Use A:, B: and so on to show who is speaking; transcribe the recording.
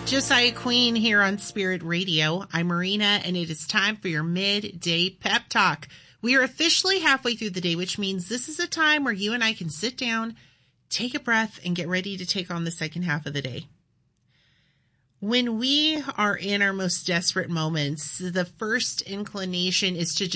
A: Josiah Queen here on Spirit Radio. I'm Marina, and it is time for your midday pep talk. We are officially halfway through the day, which means this is a time where you and I can sit down, take a breath, and get ready to take on the second half of the day. When we are in our most desperate moments, the first inclination is to